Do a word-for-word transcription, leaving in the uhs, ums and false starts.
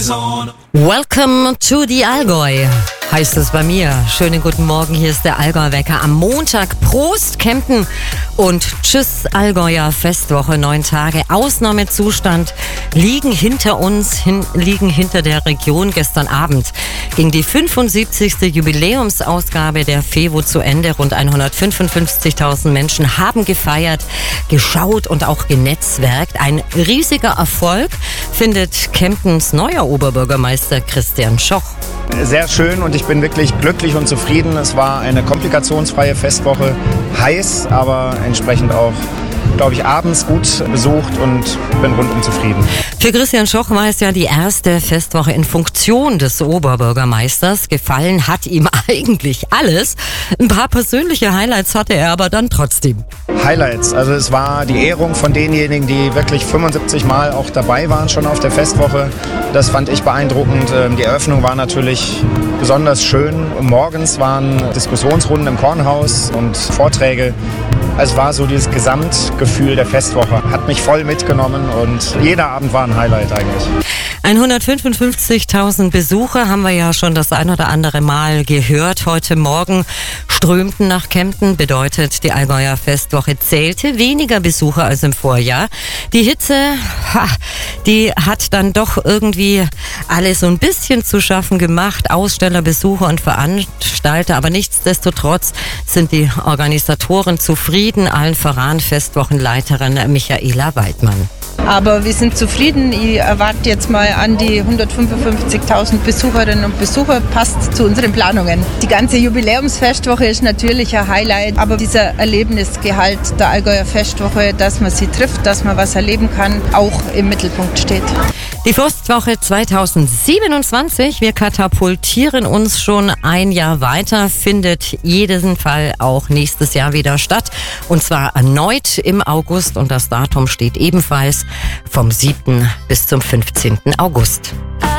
Welcome to the Allgäu, heißt es bei mir. Schönen guten Morgen, hier ist der Allgäu-Wecker am Montag. Prost, Kempten und tschüss, Allgäuer Festwoche. Neun Tage Ausnahmezustand liegen hinter uns, hin, liegen hinter der Region. Gestern Abend ging die fünfundsiebzigste Jubiläumsausgabe der FEWO zu Ende. Rund hundertfünfundfünfzigtausend Menschen haben gefeiert, geschaut und auch genetzwerkt. Ein riesiger Erfolg, findet Kemptens neuer Oberbürgermeister Christian Schoch. Sehr schön und ich bin wirklich glücklich und zufrieden. Es war eine komplikationsfreie Festwoche, heiß, aber entsprechend auch, glaube ich, abends gut besucht und bin rundum zufrieden. Für Christian Schoch war es ja die erste Festwoche in Funktion des Oberbürgermeisters. Gefallen hat ihm eigentlich alles. Ein paar persönliche Highlights hatte er aber dann trotzdem. Highlights, also es war die Ehrung von denjenigen, die wirklich fünfundsiebzig Mal auch dabei waren schon auf der Festwoche. Das fand ich beeindruckend. Die Eröffnung war natürlich besonders schön. Morgens waren Diskussionsrunden im Kornhaus und Vorträge. Es war so dieses Gesamtgefühl der Festwoche, hat mich voll mitgenommen und jeder Abend war ein Highlight eigentlich. hundertfünfundfünfzigtausend Besucher haben wir ja schon das ein oder andere Mal gehört. Heute Morgen strömten nach Kempten, bedeutet, die Allgäuer Festwoche zählte weniger Besucher als im Vorjahr. Die Hitze, ha, die hat dann doch irgendwie alles so ein bisschen zu schaffen gemacht. Aussteller, Besucher und Veranstalter, aber nichtsdestotrotz sind die Organisatoren zufrieden. Allen voran Festwochenleiterin Michaela Weidmann. Aber wir sind zufrieden. Ich erwarte jetzt mal an die hundertfünfundfünfzigtausend Besucherinnen und Besucher. Passt zu unseren Planungen. Die ganze Jubiläumsfestwoche ist natürlich ein Highlight, aber dieser Erlebnisgehalt der Allgäuer Festwoche, dass man sie trifft, dass man was erleben kann, auch im Mittelpunkt steht. Die Festwoche zweitausendsiebenundzwanzig, wir katapultieren uns schon ein Jahr weiter, findet jeden Fall auch nächstes Jahr wieder statt. Und zwar erneut im August und das Datum steht ebenfalls vom siebten bis zum fünfzehnten August.